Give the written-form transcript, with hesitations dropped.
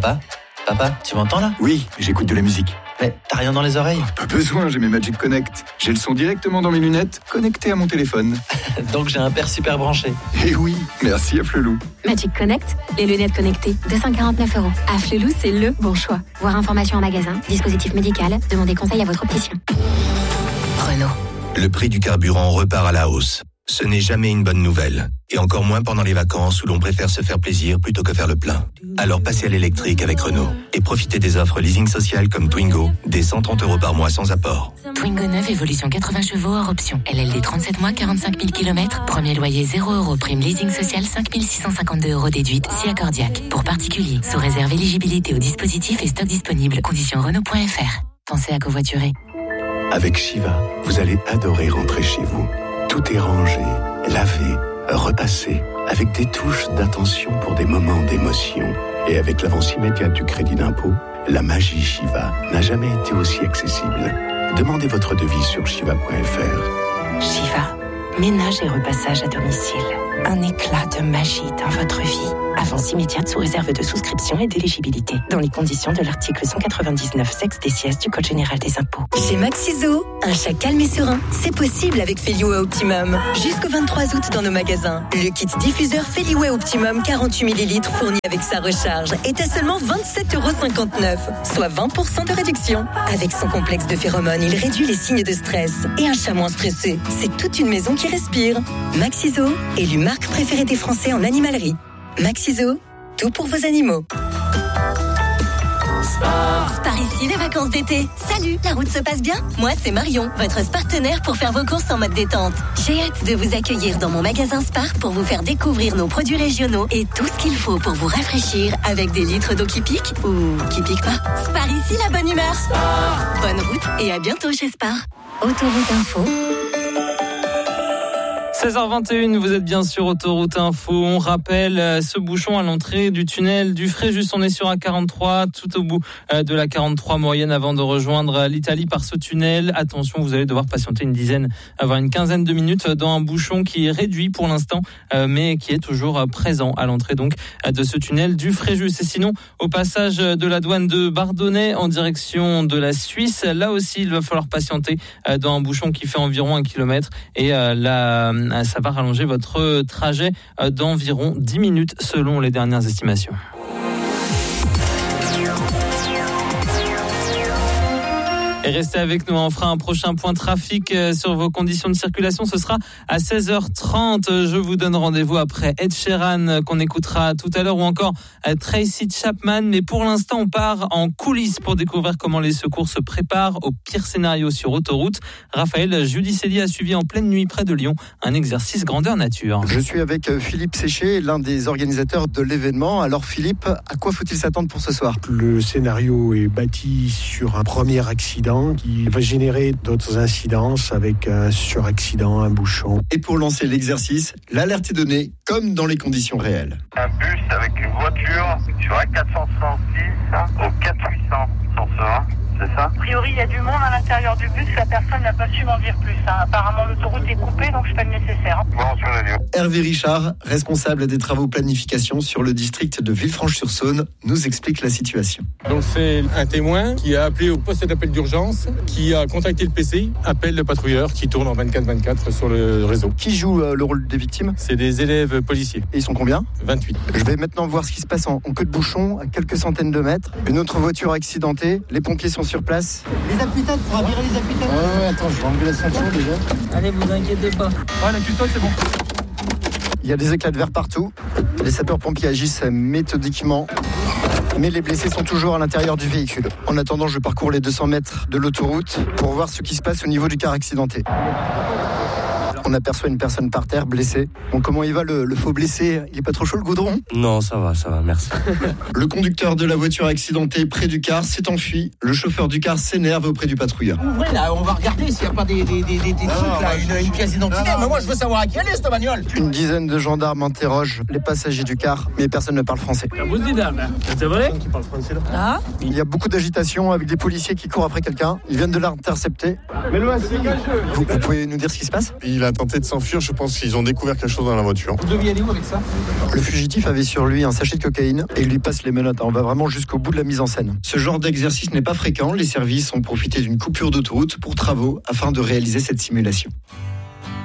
Papa, tu m'entends là? Oui, j'écoute de la musique. Mais t'as rien dans les oreilles? Pas besoin, j'ai mes Magic Connect. J'ai le son directement dans mes lunettes, connecté à mon téléphone. Donc j'ai un père super branché. Eh oui, merci à Flelou. Magic Connect, les lunettes connectées, 249 €. À Flelou, c'est le bon choix. Voir information en magasin, dispositif médical, demandez conseil à votre opticien. Renault. Le prix du carburant repart à la hausse. Ce n'est jamais une bonne nouvelle. Et encore moins pendant les vacances où l'on préfère se faire plaisir plutôt que faire le plein. Alors passez à l'électrique avec Renault. Et profitez des offres leasing social comme Twingo, dès 130 € par mois sans apport. Twingo 9, évolution 80 chevaux hors option. LLD 37 mois, 45 000 km. Premier loyer 0 €. Prime leasing social 5 652 € déduite, si accordiaque. Pour particuliers, sous réserve éligibilité au dispositif et stock disponible. Conditions Renault.fr. Pensez à covoiturer. Avec Shiva, vous allez adorer rentrer chez vous. Tout est rangé, lavé, repassé, avec des touches d'attention pour des moments d'émotion. Et avec l'avance immédiate du crédit d'impôt, la magie Shiva n'a jamais été aussi accessible. Demandez votre devis sur shiva.fr. Shiva, ménage et repassage à domicile. Un éclat de magie dans votre vie. Avance immédiate sous réserve de souscription et d'éligibilité. Dans les conditions de l'article 199 sexe des sièges du Code général des impôts. Chez Maxiso, un chat calme et serein, c'est possible avec Feliway Optimum. Jusqu'au 23 août dans nos magasins. Le kit diffuseur Feliway Optimum 48 ml fourni avec sa recharge est à seulement 27,59 €, soit 20% de réduction. Avec son complexe de phéromones, il réduit les signes de stress. Et un chat moins stressé, c'est toute une maison qui respire. Maxiso, élu marque préférée des Français en animalerie. Maxiso, tout pour vos animaux. Par ici, les vacances d'été. Salut, la route se passe bien? Moi, c'est Marion, votre partenaire pour faire vos courses en mode détente. J'ai hâte de vous accueillir dans mon magasin Spar pour vous faire découvrir nos produits régionaux et tout ce qu'il faut pour vous rafraîchir avec des litres d'eau qui piquent ou qui piquent pas. Spar ici, la bonne humeur. Spar. Bonne route et à bientôt chez Spar. Autoroute Info. 16h21, vous êtes bien sur Autoroute Info. On rappelle ce bouchon à l'entrée du tunnel du Fréjus. On est sur A43, tout au bout de la 43 moyenne avant de rejoindre l'Italie par ce tunnel. Attention, vous allez devoir patienter une dizaine, voire une quinzaine de minutes dans un bouchon qui est réduit pour l'instant, mais qui est toujours présent à l'entrée donc de ce tunnel du Fréjus. Et sinon, au passage de la douane de Bardonnay en direction de la Suisse, là aussi, il va falloir patienter dans un bouchon qui fait environ 1 kilomètre et ça va rallonger votre trajet d'environ 10 minutes selon les dernières estimations. Et restez avec nous, on fera un prochain point trafic sur vos conditions de circulation. Ce sera à 16h30. Je vous donne rendez-vous après Ed Sheeran qu'on écoutera tout à l'heure ou encore Tracy Chapman. Mais pour l'instant, on part en coulisses pour découvrir comment les secours se préparent au pire scénario sur autoroute. Raphaël Giudicelli a suivi en pleine nuit près de Lyon un exercice grandeur nature. Je suis avec Philippe Séché, l'un des organisateurs de l'événement. Alors Philippe, à quoi faut-il s'attendre pour ce soir? Le scénario est bâti sur un premier accident qui va générer d'autres incidences avec un suraccident, un bouchon. Et pour lancer l'exercice, l'alerte est donnée comme dans les conditions réelles. Un bus avec une voiture sur A466 au 4800 sur ce 1. C'est ça? A priori, il y a du monde à l'intérieur du bus. La personne n'a pas su m'en dire plus. Apparemment, l'autoroute est coupée, donc je fais le nécessaire. Hervé Richard, responsable des travaux planification sur le district de Villefranche-sur-Saône, nous explique la situation. Donc c'est un témoin qui a appelé au poste d'appel d'urgence, qui a contacté le PCI, appelle le patrouilleur qui tourne en 24/24 sur le réseau. Qui joue le rôle des victimes? C'est des élèves policiers. Et ils sont combien? 28. Je vais maintenant voir ce qui se passe en queue de bouchon, à quelques centaines de mètres. Une autre voiture accidentée, les pompiers sont sur place. Les appuis-têtes, pour virer les appuis-têtes. Ouais, attends, je vais enlever la ceinture déjà. Allez, vous inquiétez pas. Ouais, la custode, c'est bon. Il y a des éclats de verre partout. Les sapeurs-pompiers agissent méthodiquement. Mais les blessés sont toujours à l'intérieur du véhicule. En attendant, je parcours les 200 mètres de l'autoroute pour voir ce qui se passe au niveau du car accidenté. On aperçoit une personne par terre, blessée. Bon, comment il va le faux blessé? Il est pas trop chaud le goudron? Non, ça va, merci. Le conducteur de la voiture accidentée près du car s'est enfui. Le chauffeur du car s'énerve auprès du patrouilleur. Ouvrez là, on va regarder s'il n'y a pas des trucs là, une pièce d'identité. Mais moi je veux savoir à qui elle est cette bagnole. Une dizaine de gendarmes interrogent les passagers du car, mais personne ne parle français. C'est vrai? Ah? Il y a beaucoup d'agitation avec des policiers qui courent après quelqu'un. Ils viennent de l'intercepter. Mais le vous pouvez nous dire ce qui se passe? Il a tenté de s'enfuir. Je pense qu'ils ont découvert quelque chose dans la voiture. Vous deviez aller où avec ça? Le fugitif avait sur lui un sachet de cocaïne et il lui passe les menottes. On va vraiment jusqu'au bout de la mise en scène. Ce genre d'exercice n'est pas fréquent. Les services ont profité d'une coupure d'autoroute pour travaux afin de réaliser cette simulation.